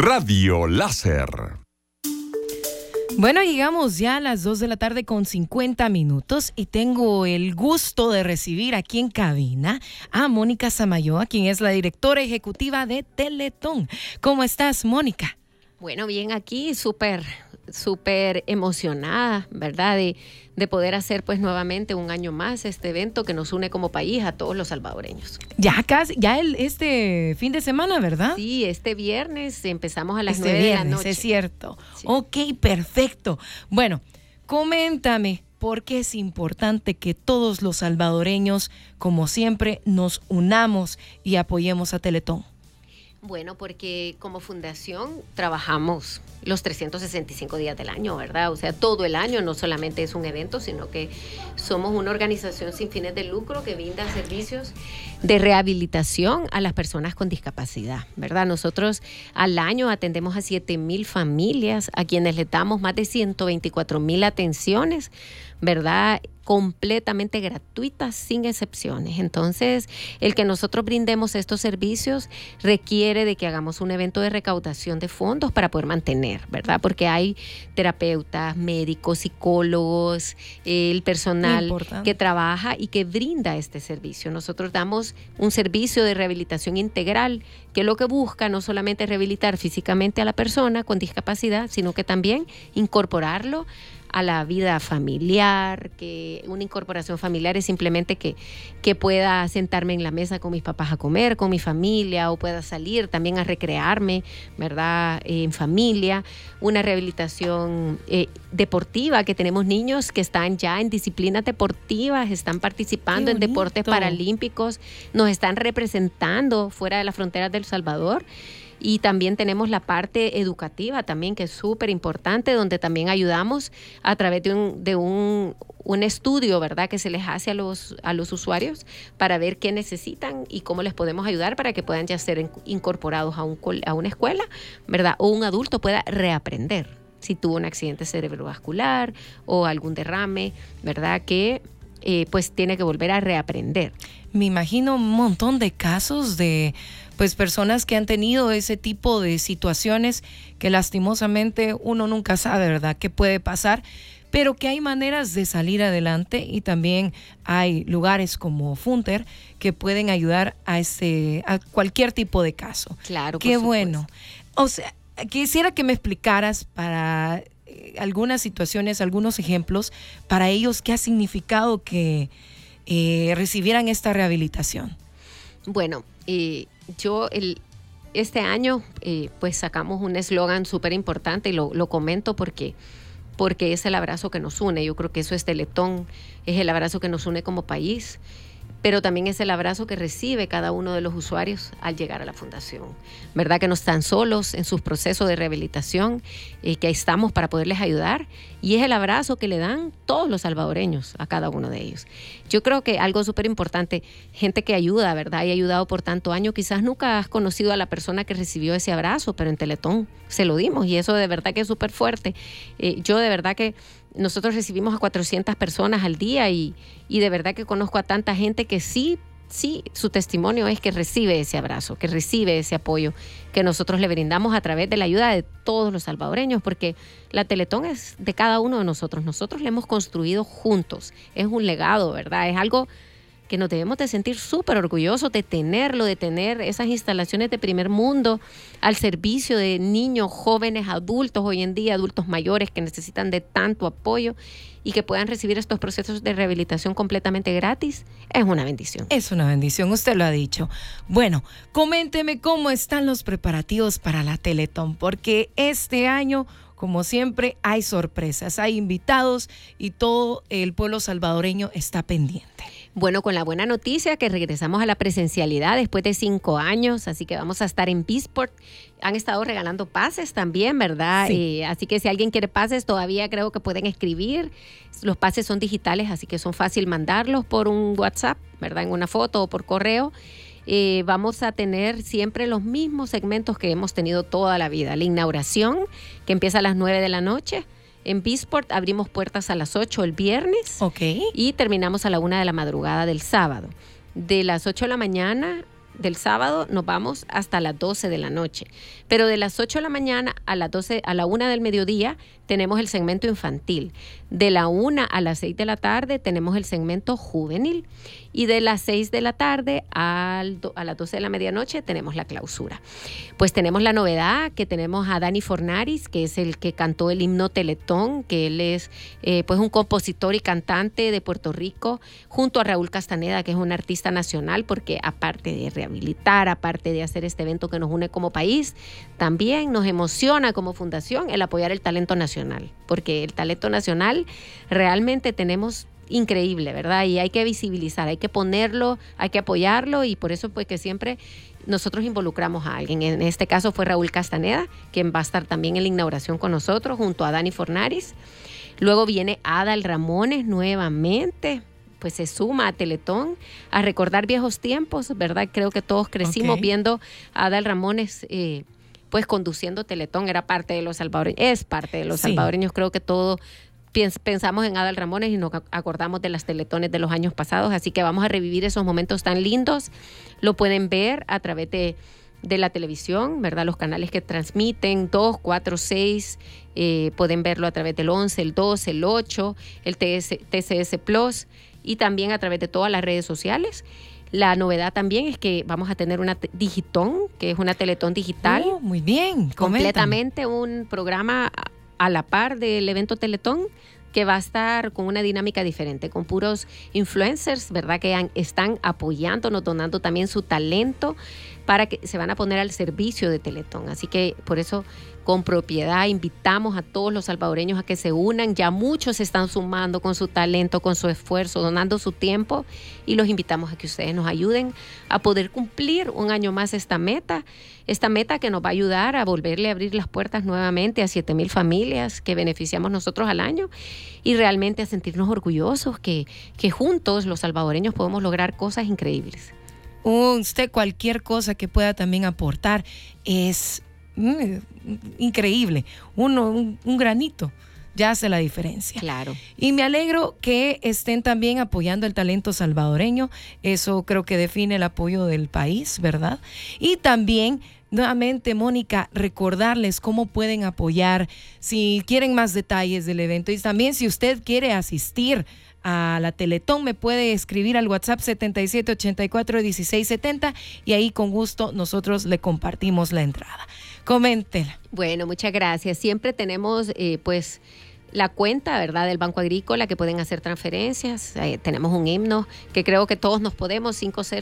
Radio Láser. Bueno, llegamos ya a las 2 de la tarde con 50 minutos y tengo el gusto de recibir aquí en cabina a Mónica Samayoa, quien es la directora ejecutiva de Teletón. ¿Cómo estás, Mónica? Bueno, bien aquí, súper emocionada, ¿verdad? De poder hacer pues nuevamente un año más este evento que nos une como país a todos los salvadoreños. Ya casi, este fin de semana, ¿verdad? Sí, este viernes empezamos a las 9 viernes, de la noche. Es cierto. Sí. Ok, perfecto. Bueno, coméntame por qué es importante que todos los salvadoreños, como siempre, nos unamos y apoyemos a Teletón. Bueno, porque como fundación trabajamos los 365 días del año, ¿verdad? O sea, todo el año, no solamente es un evento, sino que somos una organización sin fines de lucro que brinda servicios de rehabilitación a las personas con discapacidad, ¿verdad? Nosotros al año atendemos a 7,000 familias, a quienes les damos más de 124,000 atenciones, ¿verdad? Completamente gratuitas, sin excepciones. Entonces, el que nosotros brindemos estos servicios requiere de que hagamos un evento de recaudación de fondos para poder mantener, ¿verdad? Porque hay terapeutas, médicos, psicólogos, el personal que trabaja y que brinda este servicio. Nosotros damos un servicio de rehabilitación integral que lo que busca no solamente rehabilitar físicamente a la persona con discapacidad, sino que también incorporarlo a la vida familiar, que una incorporación familiar es simplemente que pueda sentarme en la mesa con mis papás a comer, con mi familia, o pueda salir también a recrearme, ¿verdad? En familia. Una rehabilitación deportiva, que tenemos niños que están ya en disciplinas deportivas, están participando en deportes paralímpicos, nos están representando fuera de las fronteras de El Salvador. Y también tenemos la parte educativa también, que es súper importante, donde también ayudamos a través de un estudio, ¿verdad?, que se les hace a los usuarios para ver qué necesitan y cómo les podemos ayudar para que puedan ya ser incorporados a una escuela, ¿verdad?, o un adulto pueda reaprender si tuvo un accidente cerebrovascular o algún derrame, ¿verdad?, que pues tiene que volver a reaprender. Me imagino un montón de casos de pues personas que han tenido ese tipo de situaciones que lastimosamente uno nunca sabe, ¿verdad?, qué puede pasar, pero que hay maneras de salir adelante y también hay lugares como Funter que pueden ayudar a cualquier tipo de caso. Claro, qué bueno. O sea, quisiera que me explicaras para algunas situaciones, algunos ejemplos para ellos, qué ha significado que recibieran esta rehabilitación. Bueno, este año pues sacamos un eslogan súper importante y lo comento porque es el abrazo que nos une. Yo creo que eso es Teletón, es el abrazo que nos une como país, pero también es el abrazo que recibe cada uno de los usuarios al llegar a la fundación, ¿verdad? Que no están solos en sus procesos de rehabilitación, que ahí estamos para poderles ayudar, y es el abrazo que le dan todos los salvadoreños a cada uno de ellos. Yo creo que algo súper importante, gente que ayuda, ¿verdad? Y ha ayudado por tanto año, quizás nunca has conocido a la persona que recibió ese abrazo, pero en Teletón se lo dimos, y eso de verdad que es súper fuerte. Yo de verdad que nosotros recibimos a 400 personas al día y de verdad que conozco a tanta gente que sí, su testimonio es que recibe ese abrazo, que recibe ese apoyo que nosotros le brindamos a través de la ayuda de todos los salvadoreños, porque la Teletón es de cada uno de nosotros. Nosotros la hemos construido juntos. Es un legado, ¿verdad? Es algo que nos debemos de sentir súper orgullosos de tenerlo, de tener esas instalaciones de primer mundo al servicio de niños, jóvenes, adultos, hoy en día adultos mayores que necesitan de tanto apoyo y que puedan recibir estos procesos de rehabilitación completamente gratis. Es una bendición. Es una bendición, usted lo ha dicho. Bueno, coménteme cómo están los preparativos para la Teletón, porque este año, como siempre, hay sorpresas, hay invitados y todo el pueblo salvadoreño está pendiente. Bueno, con la buena noticia que regresamos a la presencialidad después de 5 años, así que vamos a estar en Peaceport. Han estado regalando pases también, ¿verdad? Sí. Así que si alguien quiere pases, todavía creo que pueden escribir. Los pases son digitales, así que son fácil mandarlos por un WhatsApp, ¿verdad? En una foto o por correo. Vamos a tener siempre los mismos segmentos que hemos tenido toda la vida. La inauguración, que empieza a las 9 de la noche. En Peaceport abrimos puertas a las 8 el viernes. Ok. Y terminamos a la 1 de la madrugada del sábado. De las 8 de la mañana del sábado nos vamos hasta las 12 de la noche. Pero de las 8 de la mañana a la 1 del mediodía tenemos el segmento infantil. De la 1 a las 6 de la tarde tenemos el segmento juvenil. Y de las 6 de la tarde a las 12 de la medianoche tenemos la clausura. Pues tenemos la novedad que tenemos a Dani Fornaris, que es el que cantó el himno Teletón, que él es pues un compositor y cantante de Puerto Rico, junto a Raúl Castaneda, que es un artista nacional, porque aparte de rehabilitar, aparte de hacer este evento que nos une como país, también nos emociona como fundación el apoyar el talento nacional, porque el talento nacional realmente tenemos increíble, ¿verdad? Y hay que visibilizar, hay que ponerlo, hay que apoyarlo, y por eso pues que siempre nosotros involucramos a alguien. En este caso fue Raúl Castaneda, quien va a estar también en la inauguración con nosotros, junto a Dani Fornaris. Luego viene Adal Ramones nuevamente, pues se suma a Teletón a recordar viejos tiempos, ¿verdad? Creo que todos crecimos viendo a Adal Ramones pues conduciendo Teletón, era parte de los salvadoreños, es parte de los salvadoreños, creo que todo pensamos en Adal Ramones y nos acordamos de las teletones de los años pasados, así que vamos a revivir esos momentos tan lindos. Lo pueden ver a través de la televisión, ¿verdad? Los canales que transmiten, 2, 4, 6, pueden verlo a través del 11, el 12, el 8, el TCS Plus, y también a través de todas las redes sociales. La novedad también es que vamos a tener una Digitón, que es una Teletón digital. Muy bien, completamente un programa a la par del evento Teletón, que va a estar con una dinámica diferente, con puros influencers, ¿verdad? Que están apoyándonos, donando también su talento para que se van a poner al servicio de Teletón. Así que por eso, con propiedad, invitamos a todos los salvadoreños a que se unan. Ya muchos se están sumando con su talento, con su esfuerzo, donando su tiempo, y los invitamos a que ustedes nos ayuden a poder cumplir un año más esta meta que nos va a ayudar a volverle a abrir las puertas nuevamente a 7,000 familias que beneficiamos nosotros al año, y realmente a sentirnos orgullosos que juntos los salvadoreños podemos lograr cosas increíbles. Usted cualquier cosa que pueda también aportar es increíble. Un granito ya hace la diferencia. Claro. Y me alegro que estén también apoyando el talento salvadoreño. Eso creo que define el apoyo del país, ¿verdad? Y también, nuevamente, Mónica, recordarles cómo pueden apoyar si quieren más detalles del evento, y también si usted quiere asistir a la Teletón, me puede escribir al WhatsApp 7784-1670 y ahí con gusto nosotros le compartimos la entrada. Coméntela. Bueno, muchas gracias. Siempre tenemos pues la cuenta, ¿verdad?, del Banco Agrícola, que pueden hacer transferencias. Tenemos un himno que creo que todos nos podemos,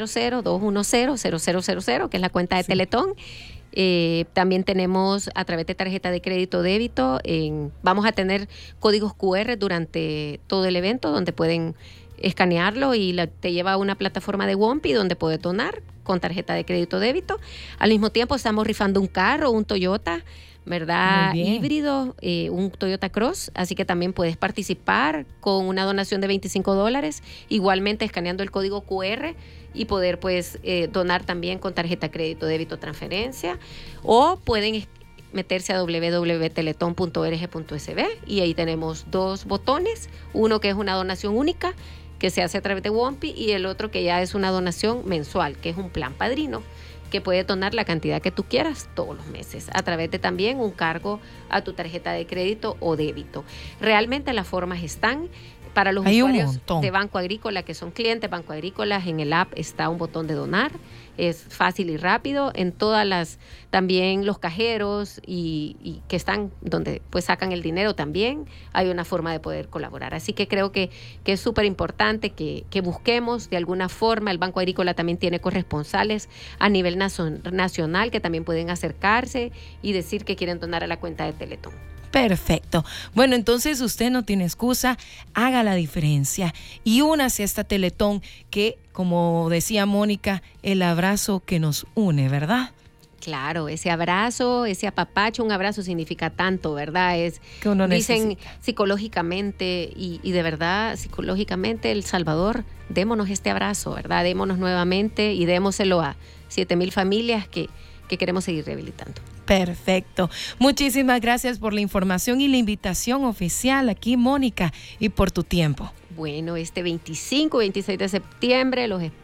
500-210-0000, que es la cuenta de Teletón. También tenemos a través de tarjeta de crédito débito, vamos a tener códigos QR durante todo el evento donde pueden escanearlo y te lleva a una plataforma de Wompi donde puedes donar con tarjeta de crédito débito. Al mismo tiempo estamos rifando un carro, un Toyota, ¿verdad?, híbrido, un Toyota Cross, así que también puedes participar con una donación de $25, igualmente escaneando el código QR, y poder pues donar también con tarjeta crédito, débito, transferencia, o pueden meterse a www.teleton.org.sb y ahí tenemos 2 botones, uno que es una donación única que se hace a través de Wompi, y el otro que ya es una donación mensual, que es un plan padrino, que puede donar la cantidad que tú quieras todos los meses, a través de también un cargo a tu tarjeta de crédito o débito. Realmente las formas están. Para los usuarios de Banco Agrícola que son clientes Banco Agrícola, en el app está un botón de donar, es fácil y rápido. En todas las, también los cajeros y que están donde pues sacan el dinero, también hay una forma de poder colaborar. Así que creo que es súper importante que busquemos de alguna forma. El Banco Agrícola también tiene corresponsales a nivel nacional que también pueden acercarse y decir que quieren donar a la cuenta de Teletón. Perfecto. Bueno, entonces usted no tiene excusa, haga la diferencia y únase a esta Teletón que, como decía Mónica, el abrazo que nos une, ¿verdad? Claro, ese abrazo, ese apapacho, un abrazo significa tanto, ¿verdad? Es que uno dicen necesita. Psicológicamente y de verdad, psicológicamente, El Salvador, démonos este abrazo, ¿verdad? Démonos nuevamente y démoselo a 7,000 familias que queremos seguir rehabilitando. Perfecto. Muchísimas gracias por la información y la invitación oficial aquí, Mónica, y por tu tiempo. Bueno, este 25, 26 de septiembre los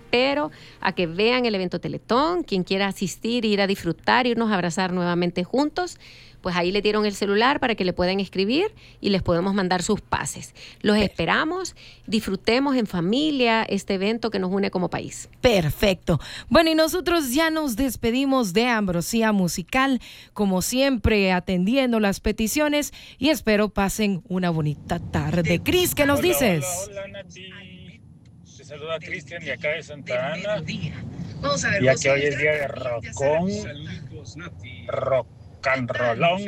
espero a que vean el evento Teletón. Quien quiera asistir, ir a disfrutar, irnos a abrazar nuevamente juntos, pues ahí le dieron el celular para que le puedan escribir y les podemos mandar sus pases. Los esperamos, disfrutemos en familia este evento que nos une como país. Perfecto. Bueno, y nosotros ya nos despedimos de Ambrosía Musical, como siempre, atendiendo las peticiones, y espero pasen una bonita tarde. Cris, ¿qué nos dices? Hola, Nati. Te saluda Cristian de acá de Santa Ana. Vamos a ver, Ya que hoy es día de rocón, rocanrolón.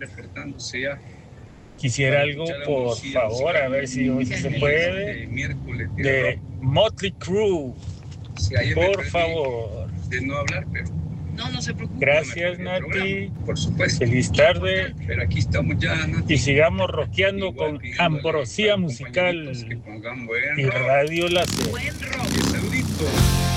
Quisiera algo, por favor, a ver si hoy se puede, de Motley Crue, por favor. De no hablar, pero no se preocupe. Gracias, Nati. Por supuesto. Feliz tarde. Pero aquí estamos ya, Nati. Y sigamos rockeando con Ambrosía Musical y Radio Láser. Buen rock. Saludito.